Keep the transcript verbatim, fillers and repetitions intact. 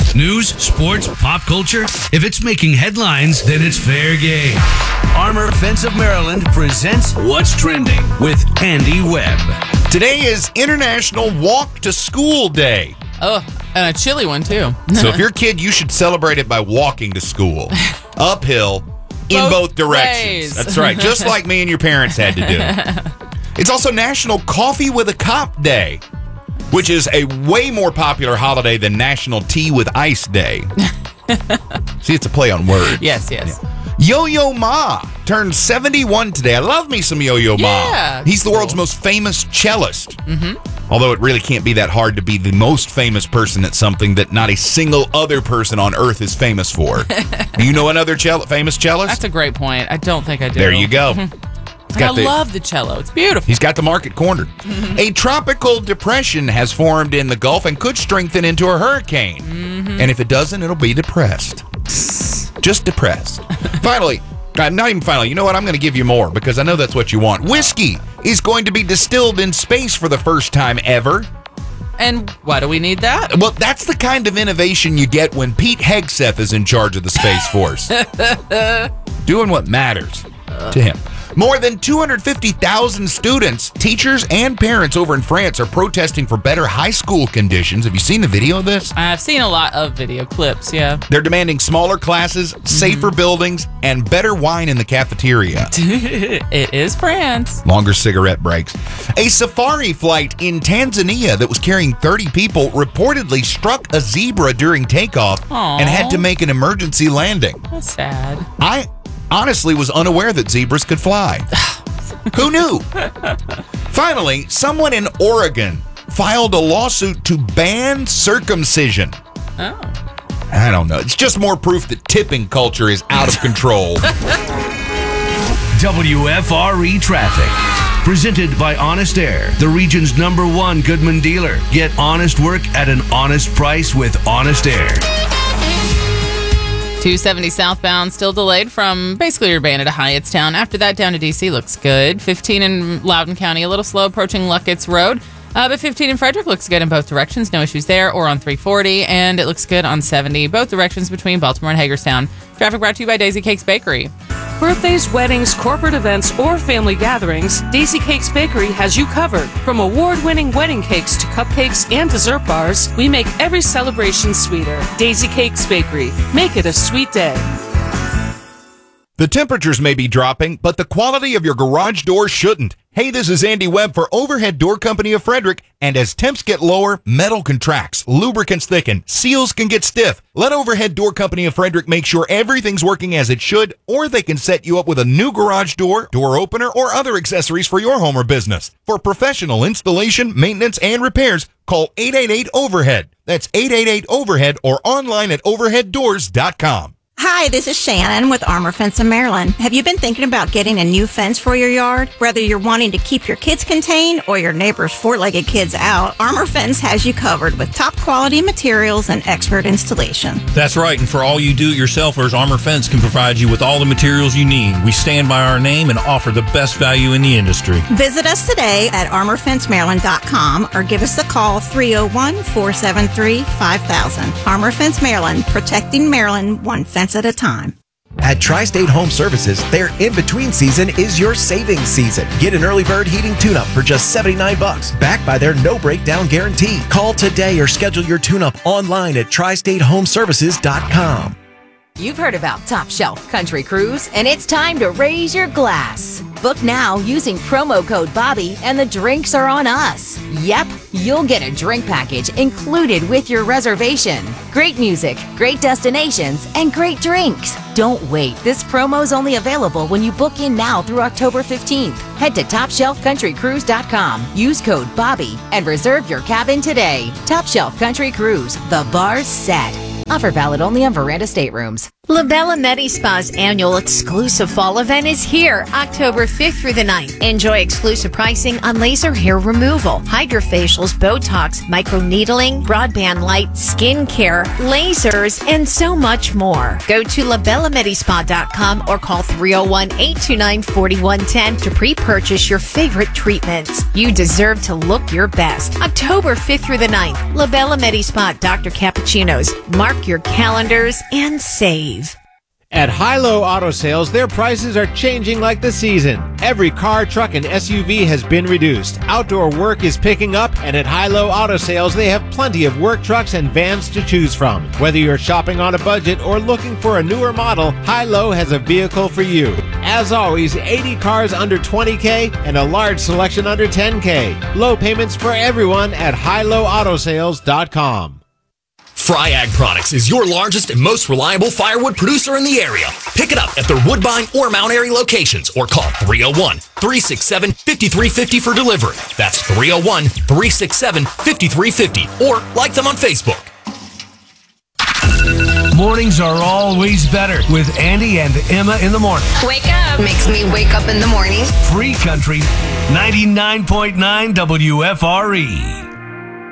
News, sports, pop culture. If it's making headlines, then it's fair game. Armor Fence of Maryland presents What's Trending with Andy Webb. Today is International Walk to School Day. Oh, and a chilly one, too. So if you're a kid, you should celebrate it by walking to school. Uphill, in both, Both directions. ways. That's right, just like me and your parents had to do. It's also National Coffee with a Cop Day, which is a way more popular holiday than National Tea with Ice Day. See, it's a play on words. Yes, yes. Yeah. Yo-Yo Ma turned seventy-one today. I love me some Yo-Yo Ma. Yeah, He's the cool. world's most famous cellist. Mm-hmm. Although it really can't be that hard to be the most famous person at something that not a single other person on earth is famous for. Do you know another cell- famous cellist? That's a great point. I don't think I do. There you go. He's I the, love the cello. It's beautiful. He's got the market cornered. A tropical depression has formed in the Gulf and could strengthen into a hurricane. Mm-hmm. And if it doesn't, it'll be depressed. Just depressed. Finally, uh, not even finally, you know what? I'm going to give you more because I know that's what you want. Whiskey is going to be distilled in space for the first time ever. And why do we need that? Well, that's the kind of innovation you get when Pete Hegseth is in charge of the Space Force. Doing what matters to him. More than two hundred fifty thousand students, teachers, and parents over in France are protesting for better high school conditions. Have you seen the video of this? I've seen a lot of video clips, yeah. They're demanding smaller classes, safer mm-hmm. buildings, and better wine in the cafeteria. It is France. Longer cigarette breaks. A safari flight in Tanzania that was carrying thirty people reportedly struck a zebra during takeoff Aww. and had to make an emergency landing. That's sad. I honestly was unaware that zebras could fly. Who knew? Finally, someone in Oregon filed a lawsuit to ban circumcision. Oh. I don't know. It's just more proof that tipping culture is out of control. W F R E Traffic. Presented by Honest Air, the region's number one Goodman dealer. Get honest work at an honest price with Honest Air. two seventy southbound, still delayed from basically Urbana to Hyattstown. After that, down to D C looks good. fifteen in Loudoun County, a little slow approaching Luckett's Road. Uh, but fifteen in Frederick looks good in both directions. No issues there, or on three forty. And it looks good on seventy, both directions between Baltimore and Hagerstown. Traffic brought to you by Daisy Cakes Bakery. Birthdays, weddings, corporate events, or family gatherings, Daisy Cakes Bakery has you covered. From award-winning wedding cakes to cupcakes and dessert bars, we make every celebration sweeter. Daisy Cakes Bakery. Make it a sweet day. The temperatures may be dropping, but the quality of your garage door shouldn't. Hey, this is Andy Webb for Overhead Door Company of Frederick. And as temps get lower, metal contracts, lubricants thicken, seals can get stiff. Let Overhead Door Company of Frederick make sure everything's working as it should, or they can set you up with a new garage door, door opener, or other accessories for your home or business. For professional installation, maintenance, and repairs, call eight eight eight overhead. That's eight eight eight overhead or online at overhead doors dot com. Hi, this is Shannon with Armor Fence of Maryland. Have you been thinking about getting a new fence for your yard? Whether you're wanting to keep your kids contained or your neighbor's four-legged kids out, Armor Fence has you covered with top quality materials and expert installation. That's right, and for all you do-it-yourselfers, Armor Fence can provide you with all the materials you need. We stand by our name and offer the best value in the industry. Visit us today at armor fence maryland dot com or give us a call three oh one, four seven three, five thousand. Armor Fence Maryland, protecting Maryland one fence at a time. At Tri-State Home Services, their in-between season is your savings season. Get an early bird heating tune-up for just seventy-nine bucks, backed by their no-breakdown guarantee. Call today or schedule your tune-up online at tri state home services dot com. You've heard about Top Shelf Country Cruise, and it's time to raise your glass. Book now using promo code Bobby, and the drinks are on us. Yep, you'll get a drink package included with your reservation. Great music, great destinations, and great drinks. Don't wait. This promo's only available when you book in now through October fifteenth. Head to top shelf country cruise dot com, use code Bobby, and reserve your cabin today. Top Shelf Country Cruise, the bar's set. Offer valid only on Veranda staterooms. LaBella Medi Spa's annual exclusive fall event is here, October fifth through the ninth. Enjoy exclusive pricing on laser hair removal, hydrofacials, Botox, microneedling, broadband light, skin care, lasers, and so much more. Go to la bella medi spa dot com or call three oh one, eight two nine, four one one zero to pre-purchase your favorite treatments. You deserve to look your best. October fifth through the ninth, LaBella Medi Spa, Doctor Cappuccino's, Mark Mark your calendars and save. At High-Low Auto Sales, their prices are changing like the season. Every car, truck, and S U V has been reduced. Outdoor work is picking up, and at High-Low Auto Sales, they have plenty of work trucks and vans to choose from. Whether you're shopping on a budget or looking for a newer model, High-Low has a vehicle for you. As always, eighty cars under twenty K and a large selection under ten K. Low payments for everyone at high low auto sales dot com. Fry Ag Products is your largest and most reliable firewood producer in the area. Pick it up at their Woodbine or Mount Airy locations or call three oh one, three six seven, five three five oh for delivery. That's three oh one, three six seven, five three five oh or like them on Facebook. Mornings are always better with Andy and Emma in the morning. Wake up. Makes me wake up in the morning. Free Country ninety-nine point nine W F R E.